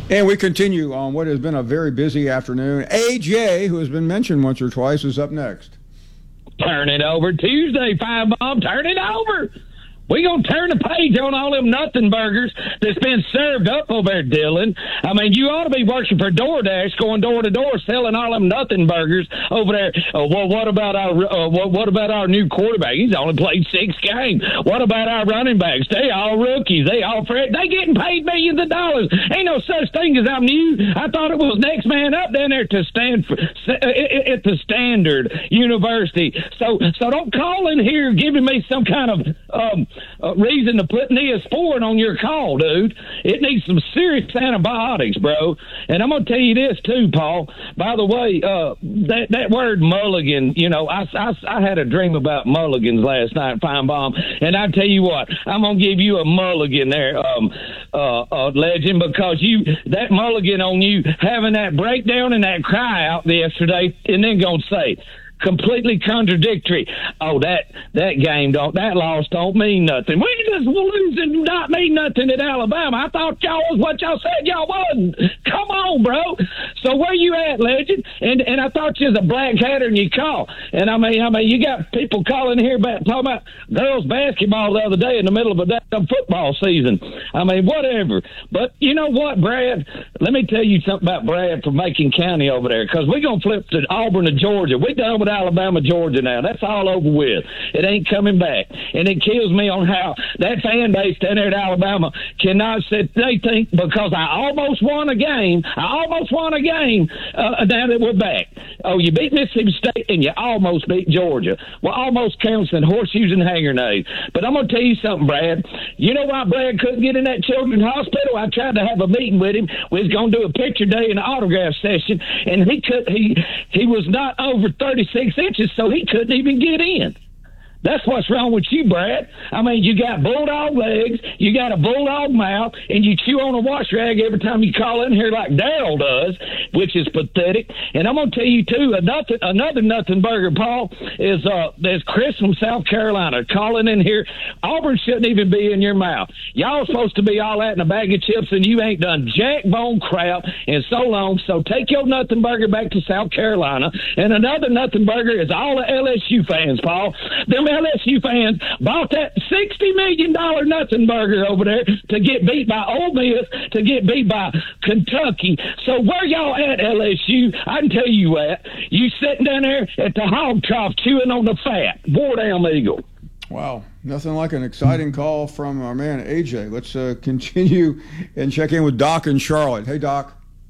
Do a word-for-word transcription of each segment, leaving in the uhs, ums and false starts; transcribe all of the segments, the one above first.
And we continue on what has been a very busy afternoon. A J, who has been mentioned once or twice, is up next. Turn it over Tuesday, Five Bomb. Turn it over. We gonna turn the page on all them nothing burgers that's been served up over there, Dylan. I mean, you ought to be working for DoorDash, going door to door, selling all them nothing burgers over there. Uh, well, what about our uh, what, what about our new quarterback? He's only played six games. What about our running backs? They all rookies. They all fresh. They getting paid millions of dollars. Ain't no such thing as I'm new. I thought it was next man up down there to Stanford at the Standard University. So, so don't call in here giving me some kind of um. Uh, reason to put Neosporin on your call, dude. It needs some serious antibiotics, bro. And I'm going to tell you this, too, Paul. By the way, uh, that, that word mulligan, you know, I, I, I had a dream about mulligans last night, Fine Bomb. And I tell you what, I'm going to give you a mulligan there, um, uh, uh, Legend, because you that mulligan on you having that breakdown and that cry out yesterday and then going to say, completely contradictory. Oh, that that game don't that loss don't mean nothing. We just losing not mean nothing at Alabama. I thought y'all was what y'all said y'all wasn't. Come on, bro. So where you at, Legend? And and I thought you was a black hatter and you call. And I mean I mean you got people calling here about talking about girls basketball the other day in the middle of a damn football season. I mean whatever. But you know what, Brad? Let me tell you something about Brad from Macon County over there, because we're gonna flip to Auburn and Georgia. We done with Alabama, Georgia now. That's all over with. It ain't coming back. And it kills me on how that fan base down there at Alabama cannot sit. They think because I almost won a game, I almost won a game, uh, now that we're back. Oh, you beat Mississippi State and you almost beat Georgia. Well, almost counts in horseshoes and hanger nades. But I'm going to tell you something, Brad. You know why Brad couldn't get in that children's hospital? I tried to have a meeting with him. We was going to do a picture day and an autograph session, and he could he he was not over thirty-six inches, so he couldn't even get in. That's what's wrong with you, Brad. I mean, you got bulldog legs, you got a bulldog mouth, and you chew on a wash rag every time you call in here like Daryl does, which is pathetic. And I'm going to tell you, too, another, another nothing burger, Paul, is uh, there's Chris from South Carolina calling in here. Auburn shouldn't even be in your mouth. Y'all are supposed to be all that in a bag of chips, and you ain't done jack bone crap in so long. So take your nothing burger back to South Carolina. And another nothing burger is all the L S U fans, Paul. Them L S U fans bought that sixty million dollars nothing burger over there to get beat by Ole Miss, to get beat by Kentucky. So where y'all at, L S U? I can tell you at. You sitting down there at the hog trough chewing on the fat. War down, Eagle. Wow, nothing like an exciting call from our man A J. Let's uh, continue and check in with Doc in Charlotte. Hey, Doc.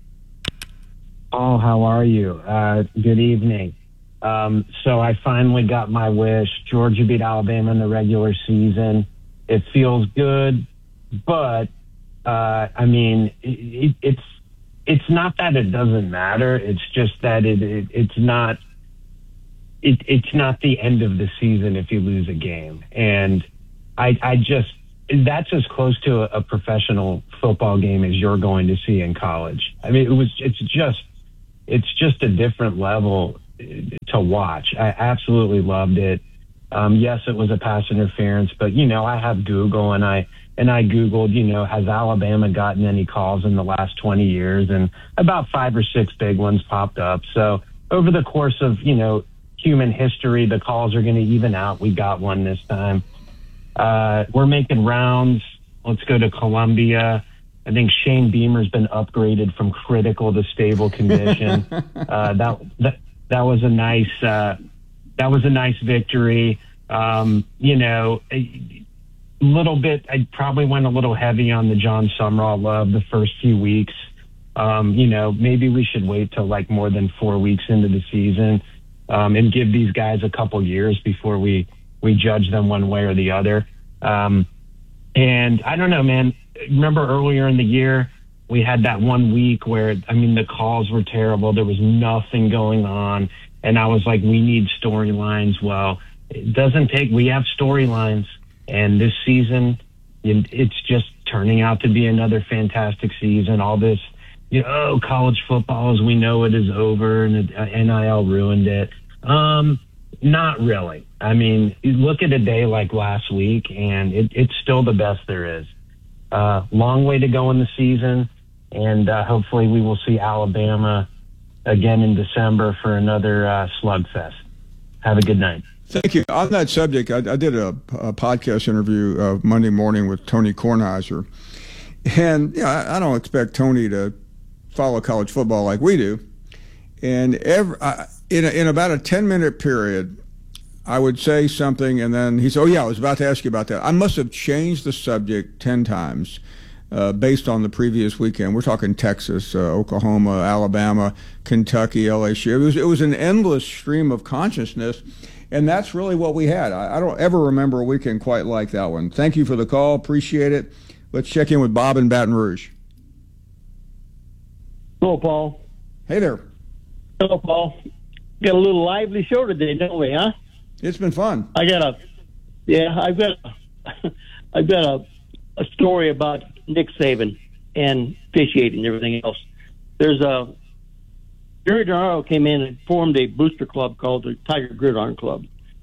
Oh, how are you? Uh, good evening. Um, so I finally got my wish. Georgia beat Alabama in the regular season. It feels good, but uh, I mean, it, it, it's it's not that it doesn't matter. It's just that it, it it's not it, it's not the end of the season if you lose a game, and I I just that's as close to a, a professional football game as you're going to see in college. I mean, it was it's just it's just a different level to watch. I absolutely loved it. Um, yes, it was a pass interference, but you know, I have Google and I, and I Googled, you know, has Alabama gotten any calls in the last twenty years? And about five or six big ones popped up. So over the course of, you know, human history, the calls are going to even out. We got one this time. Uh, we're making rounds. Let's go to Columbia. I think Shane Beamer's been upgraded from critical to stable condition. uh, that, that, That was a nice, uh, that was a nice victory. Um, you know, a little bit, I probably went a little heavy on the John Sumrall love the first few weeks. Um, you know, maybe we should wait till like more than four weeks into the season, um, and give these guys a couple years before we, we judge them one way or the other. Um, and I don't know, man, remember earlier in the year, we had that one week where, I mean, the calls were terrible. There was nothing going on. And I was like, we need storylines. Well, it doesn't take, we have storylines. And this season, it's just turning out to be another fantastic season. All this, you know, oh, college football as we know it is over and N I L ruined it. Um, not really. I mean, you look at a day like last week and it, it's still the best there is. Uh, long way to go in the season. And uh, hopefully we will see Alabama again in December for another uh, slugfest. Have a good night. Thank you. On that subject, I, I did a, a podcast interview uh, Monday morning with Tony Kornheiser. And you know, I, I don't expect Tony to follow college football like we do. And every, uh, in, a, in about a ten-minute period, I would say something, and then he said, oh, yeah, I was about to ask you about that. I must have changed the subject ten times uh, based on the previous weekend. We're talking Texas, uh, Oklahoma, Alabama, Kentucky, L S U. It was, it was an endless stream of consciousness. And that's really what we had. I, I don't ever remember a weekend quite like that one. Thank you for the call. Appreciate it. Let's check in with Bob in Baton Rouge. Hello, Paul. Hey there. Hello, Paul. Got a little lively show today, don't we, huh? It's been fun. I got a, yeah, I've got, a, I've got a, a story about Nick Saban and officiating and everything else. There's a, Jerry Dorado came in and formed a booster club called the Tiger Gridiron Club.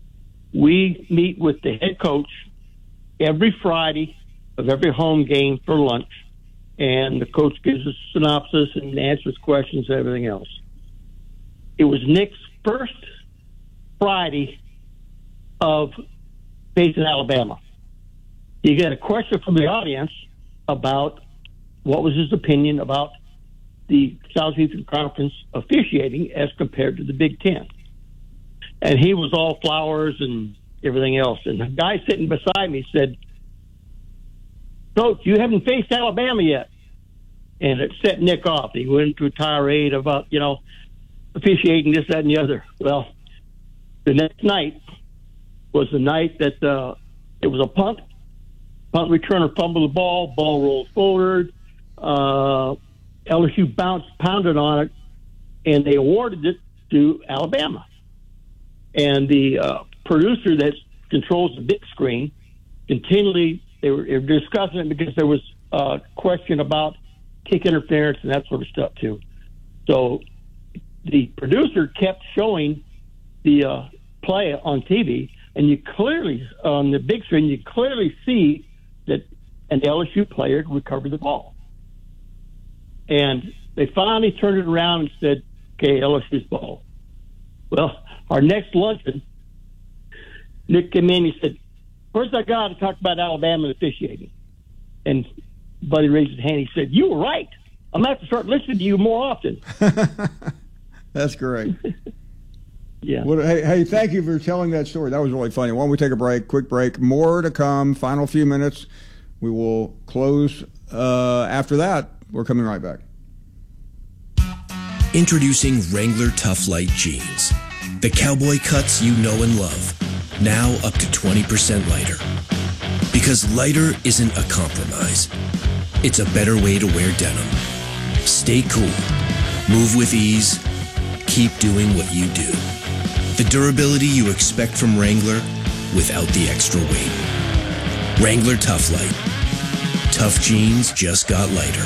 We meet with the head coach every Friday of every home game for lunch, and the coach gives us a synopsis and answers questions and everything else. It was Nick's first Friday of facing Alabama. He got a question from the audience about what was his opinion about the Southeastern Conference officiating as compared to the Big Ten. And he was all flowers and everything else. And the guy sitting beside me said, Coach, you haven't faced Alabama yet. And it set Nick off. He went into a tirade about, you know, officiating this, that, and the other. Well, the next night was the night that uh, it was a punt. Punt returner fumbled the ball. Ball rolled forward. Uh, L S U bounced, pounded on it, and they awarded it to Alabama. And the uh, producer that controls the big screen continually, they were, they were discussing it because there was a question about kick interference and that sort of stuff too. So the producer kept showing the uh, play on T V, and you clearly, on the big screen, you clearly see that an L S U player recovered the ball. And they finally turned it around and said, okay, L S U's ball. Well, our next luncheon, Nick came in and he said, first I got to talk about Alabama and officiating. And Buddy raised his hand. He said, you were right. I'm going to have to start listening to you more often. That's great. Yeah. Well, hey, hey, thank you for telling that story. That was really funny. Why don't we take a break, quick break. More to come, final few minutes. We will close uh, after that. We're coming right back. Introducing Wrangler Tough Light Jeans. The cowboy cuts you know and love. Now up to twenty percent lighter. Because lighter isn't a compromise. It's a better way to wear denim. Stay cool. Move with ease. Keep doing what you do. The durability you expect from Wrangler without the extra weight. Wrangler Tough Light. Tough jeans just got lighter.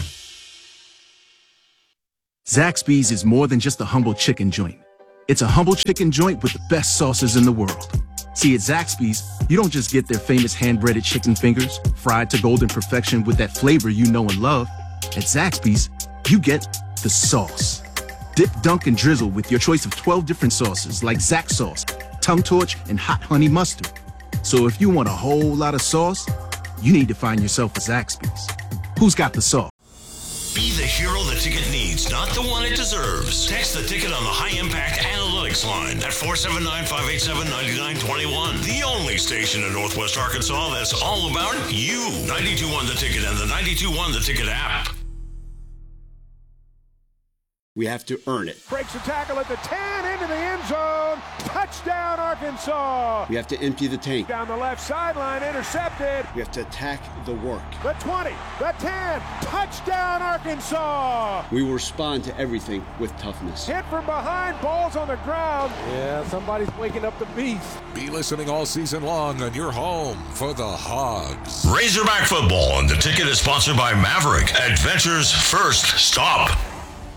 Zaxby's is more than just a humble chicken joint. It's a humble chicken joint with the best sauces in the world. See, at Zaxby's, you don't just get their famous hand-breaded chicken fingers, fried to golden perfection with that flavor you know and love. At Zaxby's, you get the sauce. Dip, dunk, and drizzle with your choice of twelve different sauces like Zax sauce, tongue torch, and hot honey mustard. So if you want a whole lot of sauce, you need to find yourself a Zaxby's. Who's got the sauce? Be the hero the ticket needs, not the one it deserves. Text the ticket on the High Impact Analytics line at four seven nine, five eight seven, nine nine two one. The only station in Northwest Arkansas that's all about you. ninety-two point one The Ticket and the ninety-two point one The Ticket app. We have to earn it. Breaks a tackle at the ten, into the end zone. Touchdown, Arkansas. We have to empty the tank. Down the left sideline, intercepted. We have to attack the work. The twenty, the ten, touchdown, Arkansas. We will respond to everything with toughness. Hit from behind, balls on the ground. Yeah, somebody's waking up the beast. Be listening all season long on your home for the Hogs. Razorback football and The Ticket is sponsored by Maverick, Adventure's first stop.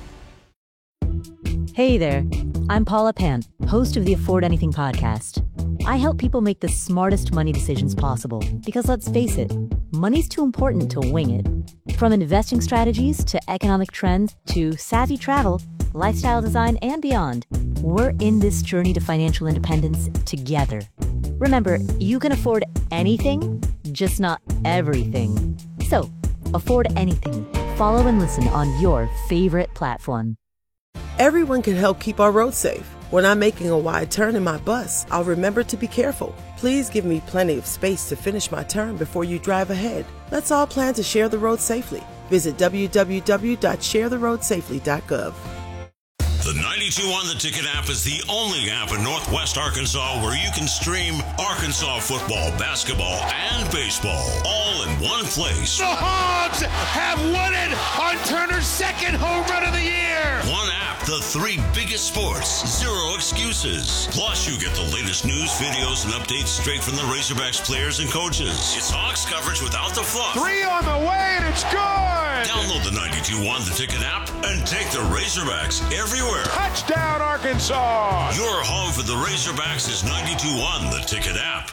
Hey there, I'm Paula Pan, host of the Afford Anything podcast. I help people make the smartest money decisions possible because, let's face it, money's too important to wing it. From investing strategies to economic trends to savvy travel, lifestyle design, and beyond, we're in this journey to financial independence together. Remember, you can afford anything, just not everything. So, afford anything. Follow and listen on your favorite platform. Everyone can help keep our roads safe. When I'm making a wide turn in my bus, I'll remember to be careful. Please give me plenty of space to finish my turn before you drive ahead. Let's all plan to share the road safely. Visit w w w dot share the road safely dot gov. The ninety-two on the Ticket app is the only app in Northwest Arkansas where you can stream Arkansas football, basketball, and baseball all in one place. The Hogs have won it on Turner's second home run of the year. One app, the three biggest sports, zero excuses. Plus, you get the latest news, videos, and updates straight from the Razorbacks players and coaches. It's Hawks coverage without the fluff. Three on the way, and it's good. Download the ninety-two on the Ticket app and take the Razorbacks everywhere. Touchdown, Arkansas! Your home for the Razorbacks is ninety-two on the Ticket app.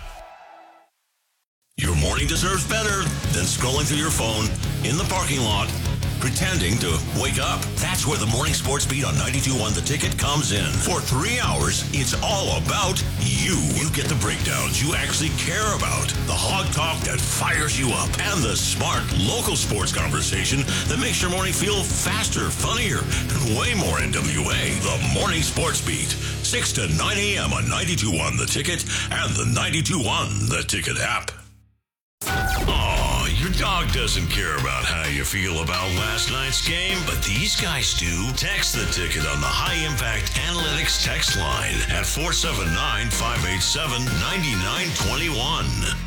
Your morning deserves better than scrolling through your phone in the parking lot, pretending to wake up. That's where the Morning Sports Beat on ninety-two on the Ticket comes in. For three hours, it's all about you. You get the breakdowns you actually care about, the hog talk that fires you up, and the smart local sports conversation that makes your morning feel faster, funnier, and way more N W A. The Morning Sports Beat, six to nine a.m. on ninety-two on the Ticket and the ninety-two on the Ticket app. Oh, your dog doesn't care about how you feel about last night's game, but these guys do. Text the Ticket on the High Impact Analytics text line at four seven nine, five eight seven, nine nine two one.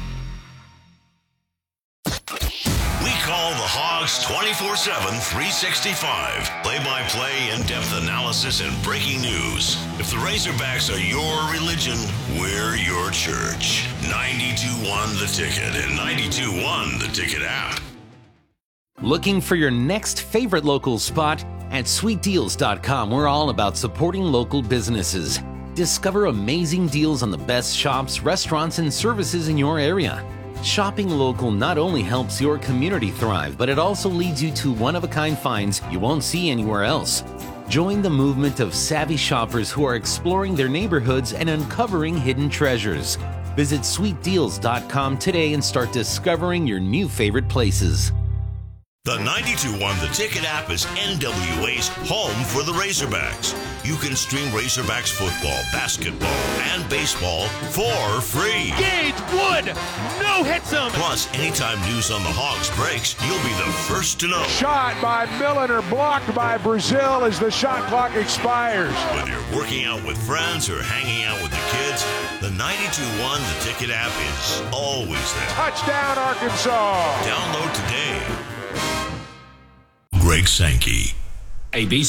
We call the Hogs twenty-four seven, three sixty-five. Play-by-play, in-depth analysis, and breaking news. If the Razorbacks are your religion, we're your church. ninety-two on the Ticket and ninety-two on the Ticket app. Looking for your next favorite local spot? At sweet deals dot com, we're all about supporting local businesses. Discover amazing deals on the best shops, restaurants, and services in your area. Shopping local not only helps your community thrive, but it also leads you to one-of-a-kind finds you won't see anywhere else. Join the movement of savvy shoppers who are exploring their neighborhoods and uncovering hidden treasures. Visit sweet deals dot com today and start discovering your new favorite places. The ninety-two on the Ticket app is N W A's home for the Razorbacks. You can stream Razorbacks football, basketball, and baseball for free. Gage Wood, no hits him. Plus, anytime news on the Hogs breaks, you'll be the first to know. Shot by Milliner, blocked by Brazil as the shot clock expires. Whether you're working out with friends or hanging out with the kids, the ninety-two on the Ticket app is always there. Touchdown, Arkansas. Download today. Greg Sankey. A B C